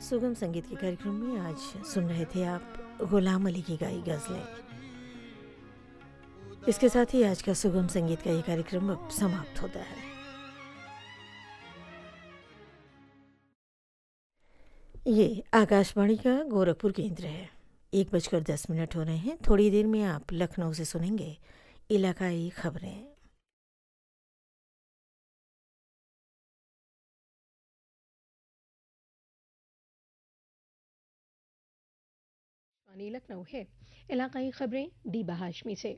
सुगम संगीत के कार्यक्रम में आज सुन रहे थे आप गुलाम अली की गाई गज़लें। इसके साथ ही आज का सुगम संगीत का ये कार्यक्रम अब समाप्त होता है। ये आकाशवाणी का गोरखपुर केंद्र है। 1:10 हो रहे हैं। थोड़ी देर में आप लखनऊ से सुनेंगे इलाकाई खबरें। लखनऊ है। इलाकाई खबरें दीबा हाशमी से।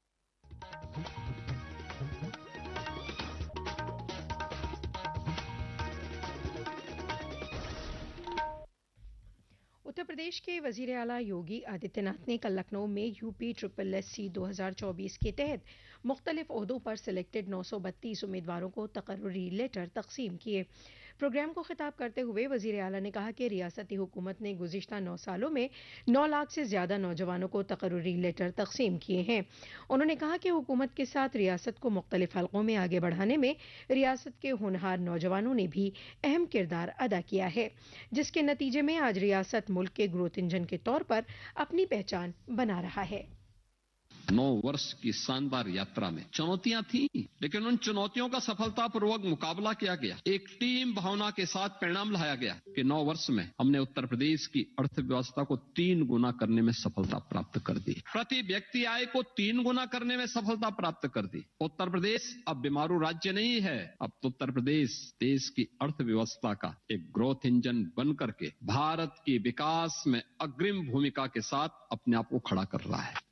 उत्तर प्रदेश के वजीर आला योगी आदित्यनाथ ने कल लखनऊ में यूपी SSSC 2024 के तहत मुख्तलिफ ओहदों पर सिलेक्टेड 932 उम्मीदवारों को तकर्रुरी लेटर तकसीम किए। प्रोग्राम को खिताब करते हुए वजीर आला ने कहा कि रियासती हुकूमत ने गुज़िश्ता 9 सालों में 9 लाख से ज़्यादा नौजवानों को तकर्रुरी लेटर तकसीम किए हैं। उन्होंने कहा कि हुकूमत के साथ रियासत को मुख्तलिफ हलकों में आगे बढ़ाने में रियासत के होनहार नौजवानों ने भी अहम किरदार अदा किया है, जिसके नतीजे में आज रियासत मुल्क के ग्रोथ इंजन के तौर पर अपनी पहचान बना रहा है। 9 वर्ष की शानदार यात्रा में चुनौतियां थी, लेकिन उन चुनौतियों का सफलतापूर्वक मुकाबला किया गया। एक टीम भावना के साथ परिणाम लाया गया कि 9 वर्ष में हमने उत्तर प्रदेश की अर्थव्यवस्था को 3 गुना करने में सफलता प्राप्त कर दी। प्रति व्यक्ति आय को 3 गुना करने में सफलता प्राप्त कर दी। उत्तर प्रदेश अब बीमारू राज्य नहीं है। अब तो उत्तर प्रदेश देश की अर्थव्यवस्था का एक ग्रोथ इंजन बन करके भारत की विकास में अग्रिम भूमिका के साथ अपने आप को खड़ा कर रहा है।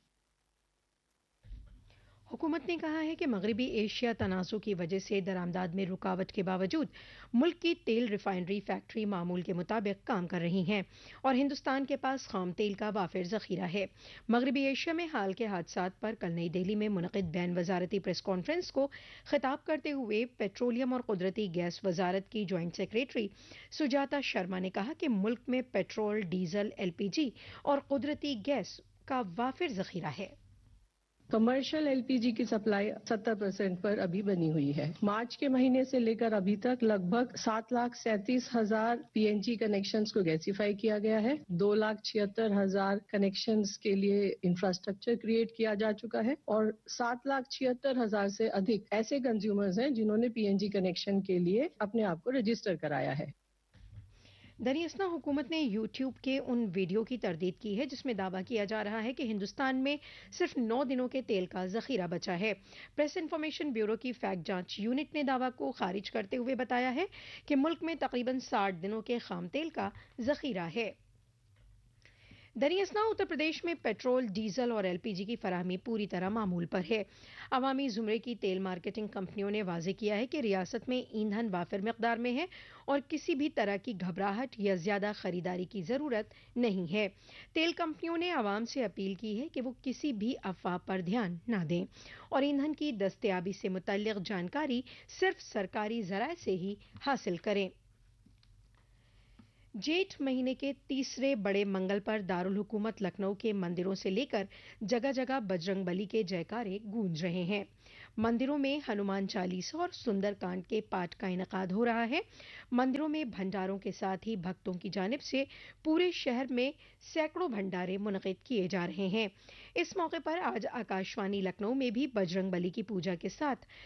हुकूमत ने कहा है कि मगरबी एशिया तनाज़ुर की वजह से दरामदाद में रुकावट के बावजूद मुल्क की तेल रिफाइनरी फैक्ट्री मामूल के मुताबिक काम कर रही हैं और हिंदुस्तान के पास खाम तेल का वाफिर ज़ख़ीरा है। मगरबी एशिया में हाल के हादसात पर कल नई दिल्ली में मुनक़िद बैन वजारती प्रेस कॉन्फ्रेंस को खिताब करते हुए पेट्रोलियम और कुदरती गैस वजारत की जॉइंट सेक्रेटरी सुजाता शर्मा ने कहा कि मुल्क में पेट्रोल, डीजल, LPG और कुदरती गैस का वाफिर ज़ख़ीरा है। कमर्शियल LPG की सप्लाई 70% पर अभी बनी हुई है। मार्च के महीने से लेकर अभी तक लगभग 7,37,000 PNG कनेक्शंस को गैसीफाई किया गया है। 2,76,000 कनेक्शंस के लिए इंफ्रास्ट्रक्चर क्रिएट किया जा चुका है और 7,76,000 से अधिक ऐसे कंज्यूमर्स हैं जिन्होंने PNG कनेक्शन के लिए अपने आप को रजिस्टर कराया है। दरियासना हुकूमत ने YouTube के उन वीडियो की तरदीद की है जिसमें दावा किया जा रहा है कि हिंदुस्तान में सिर्फ 9 दिनों के तेल का ज़ख़ीरा बचा है। प्रेस इन्फॉर्मेशन ब्यूरो की फैक्ट जांच यूनिट ने दावा को खारिज करते हुए बताया है कि मुल्क में तकरीबन 60 दिनों के खाम तेल का ज़ख़ीरा है। दरियासना उत्तर प्रदेश में पेट्रोल, डीजल और LPG की फराहमी पूरी तरह मामूल पर है। अवामी ज़ुमरे की तेल मार्केटिंग कंपनियों ने वाज़ेह किया है कि रियासत में ईंधन वाफिर मिक़दार में है और किसी भी तरह की घबराहट या ज़्यादा ख़रीदारी की ज़रूरत नहीं है। तेल कंपनियों ने आवाम से अपील की है कि वो किसी भी अफवाह पर ध्यान न दें और ईंधन की दस्तयाबी से मुतल्लिक़ जानकारी सिर्फ सरकारी ज़राए से ही हासिल करें। जेठ महीने के तीसरे बड़े मंगल पर दारुल हुकूमत लखनऊ के मंदिरों से लेकर जगह जगह बजरंगबली के जयकारे गूंज रहे हैं। मंदिरों में हनुमान चालीसा और सुंदरकांड के पाठ का इनकाद हो रहा है। मंदिरों में भंडारों के साथ ही भक्तों की जानिब से पूरे शहर में सैकड़ों भंडारे मुनक़िद किए जा रहे हैं। इस मौके पर आज आकाशवाणी लखनऊ में भी बजरंगबली की पूजा के साथ